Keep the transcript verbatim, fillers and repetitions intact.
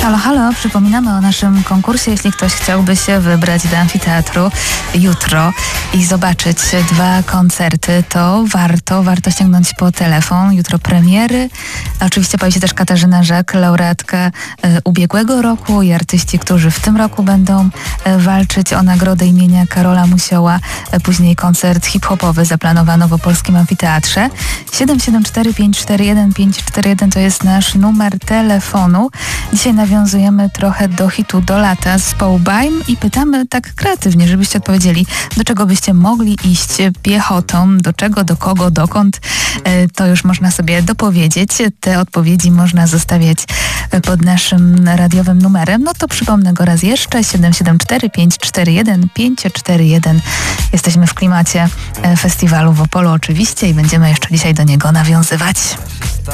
Halo, halo, przypominamy o naszym konkursie. Jeśli ktoś chciałby się wybrać do amfiteatru jutro i zobaczyć dwa koncerty, to warto, warto sięgnąć po telefon. Jutro premiery. Oczywiście pojawi się też Katarzyna Żak, laureatka e, ubiegłego roku i artyści, którzy w tym roku będą e, walczyć o nagrodę imienia Karola Musioła. E, później koncert hip-hopowy zaplanowano w Opolskim Amfiteatrze. siedem siedem cztery pięć cztery jeden pięć cztery jeden to jest nasz numer telefonu. Dzisiaj nawiązujemy trochę do hitu do lata z Baim i pytamy tak kreatywnie, żebyście odpowiedzieli, do czego byście mogli iść piechotą, do czego, do kogo, dokąd. To już można sobie dopowiedzieć. Te odpowiedzi można zostawiać pod naszym radiowym numerem. No to przypomnę go raz jeszcze. siedem siedem cztery pięć cztery jeden pięć cztery jeden. Jesteśmy w klimacie festiwalu w Opolu oczywiście i będziemy jeszcze dzisiaj do niego nawiązywać.